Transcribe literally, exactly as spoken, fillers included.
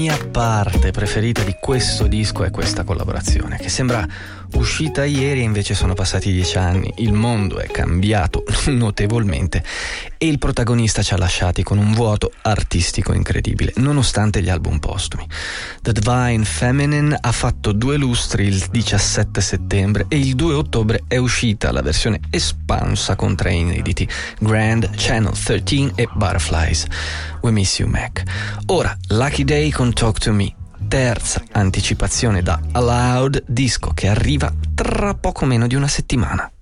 mia parte preferita di questo disco è questa collaborazione, che sembra uscita ieri e invece sono passati dieci anni. Il mondo è cambiato notevolmente e il protagonista ci ha lasciati con un vuoto artistico incredibile, nonostante gli album postumi. The Divine Feminine ha fatto due lustri il diciassette settembre e il due ottobre è uscita la versione espansa con tre inediti: Grand, Channel tredici e Butterflies. We Miss You Mac. Ora Lucky Day con Talk to Me, terza anticipazione da Aloud, disco che arriva tra poco meno di una settimana.